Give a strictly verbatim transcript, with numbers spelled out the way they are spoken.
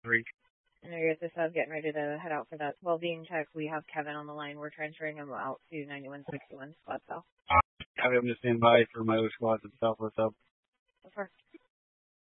Three. And I guess I was getting ready to head out for that well-being check. We have Kevin on the line. We're transferring him out to ninety-one sixty-one Spot South. Have him to stand by for my other squads and stuff. What's up? So far.